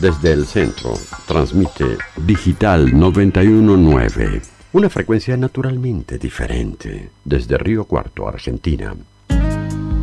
Desde el centro, transmite Digital 919. Una frecuencia naturalmente diferente. Desde Río Cuarto, Argentina.